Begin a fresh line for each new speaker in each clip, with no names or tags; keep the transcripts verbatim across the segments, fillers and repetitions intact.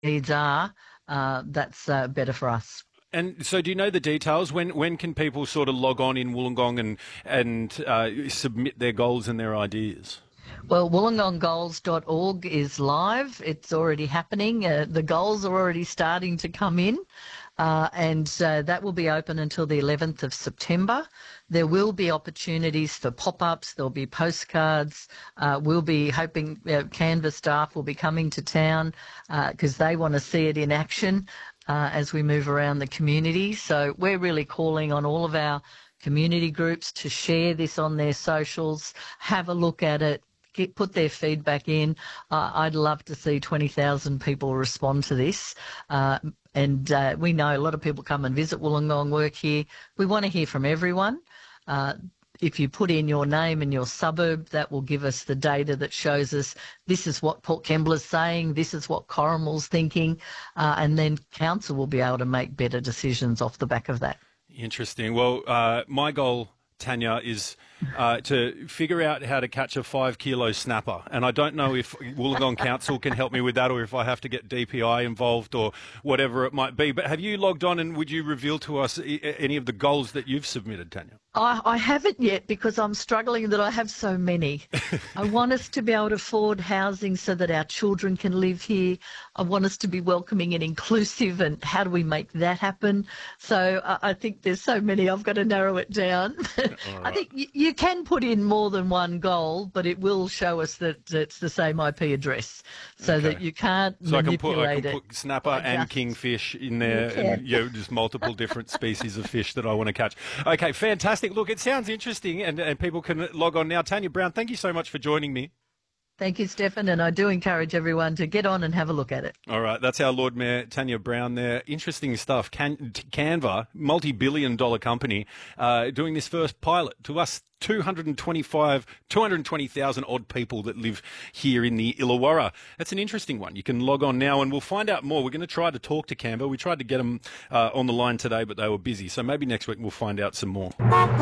needs are, uh, that's uh, better for us.
And so do you know the details? When when can people sort of log on in Wollongong and, and uh, submit their goals and their ideas?
Well, wollongong goals dot org is live. It's already happening. Uh, the goals are already starting to come in, uh, and uh, that will be open until the eleventh of September. There will be opportunities for pop-ups. There'll be postcards. Uh, we'll be hoping uh, Canva staff will be coming to town because uh, they want to see it in action uh, as we move around the community. So we're really calling on all of our community groups to share this on their socials, have a look at it, Get, put their feedback in. Uh, I'd love to see twenty thousand people respond to this. Uh, and uh, we know a lot of people come and visit Wollongong, work here. We want to hear from everyone. Uh, if you put in your name and your suburb, that will give us the data that shows us this is what Port Kembla is saying, this is what Coromal's thinking, uh, and then council will be able to make better decisions off the back of that.
Interesting. Well, uh, my goal, Tanya, is uh, to figure out how to catch a five kilo snapper. And I don't know if Wollongong Council can help me with that or if I have to get D P I involved or whatever it might be. But have you logged on and would you reveal to us any of the goals that you've submitted, Tanya?
I, I haven't yet because I'm struggling that I have so many. I want us to be able to afford housing so that our children can live here. I want us to be welcoming and inclusive, and how do we make that happen? So uh, I think there's so many, I've got to narrow it down. Right. I think y- you can put in more than one goal, but it will show us that it's the same I P address so okay. that you can't
so
manipulate
I can put, I can
it.
put snapper and kingfish in there, and you know, just multiple different species of fish that I want to catch. Okay, fantastic. Look, it sounds interesting, and, and people can log on now. Tanya Brown, thank you so much for joining me.
Thank you, Stefan, and I do encourage everyone to get on and have a look at it.
All right, that's our Lord Mayor, Tanya Brown there. Interesting stuff. Can, Canva, multi-billion dollar company, uh, doing this first pilot to us two hundred twenty-five, two hundred twenty thousand odd people that live here in the Illawarra. That's an interesting one. You can log on now and we'll find out more. We're going to try to talk to Canva. We tried to get them uh, on the line today, but they were busy. So maybe next week we'll find out some more.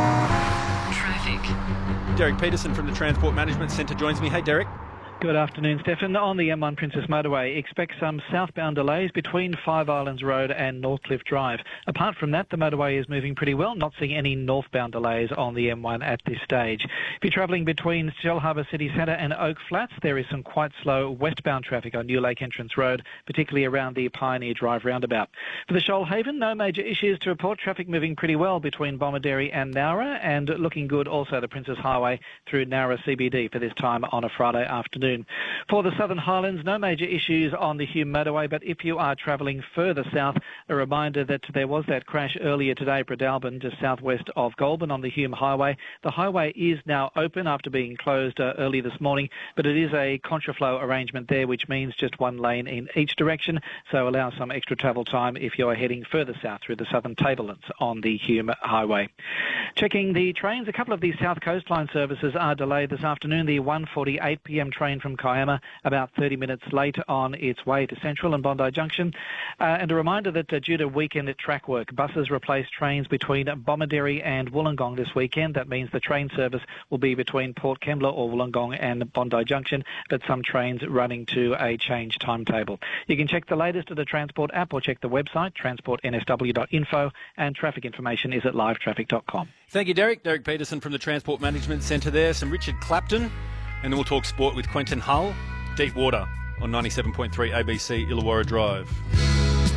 Traffic. Derek Peterson from the Transport Management Centre joins me. Hey, Derek.
Good afternoon, Stefan. On the M one Princess Motorway, expect some southbound delays between Five Islands Road and Northcliffe Drive. Apart from that, the motorway is moving pretty well, not seeing any northbound delays on the M one at this stage. If you're travelling between Shellharbour City Centre and Oak Flats, there is some quite slow westbound traffic on New Lake Entrance Road, particularly around the Pioneer Drive roundabout. For the Shoalhaven, no major issues to report. Traffic moving pretty well between Bomaderry and Nowra, and looking good also the Princess Highway through Nowra C B D for this time on a Friday afternoon. For the Southern Highlands, no major issues on the Hume Motorway, but if you are travelling further south, a reminder that there was that crash earlier today, Bradalbin, just southwest of Goulburn on the Hume Highway. The highway is now open after being closed uh, early this morning, but it is a contraflow arrangement there, which means just one lane in each direction, so allow some extra travel time if you are heading further south through the Southern Tablelands on the Hume Highway. Checking the trains, a couple of these South Coastline services are delayed this afternoon. The one forty-eight p m train from Kiama about thirty minutes late on its way to Central and Bondi Junction. Uh, and a reminder that uh, due to weekend track work, buses replace trains between Bomaderry and Wollongong this weekend. That means the train service will be between Port Kembla or Wollongong and Bondi Junction, but some trains running to a changed timetable. You can check the latest at the Transport app or check the website, transport n s w dot info, and traffic information is at live traffic dot com.
Thank you, Derek. Derek Peterson from the Transport Management Centre there. Some Richard Clapton. And then we'll talk sport with Quentin Hull. Deep Water on ninety-seven point three A B C Illawarra Drive.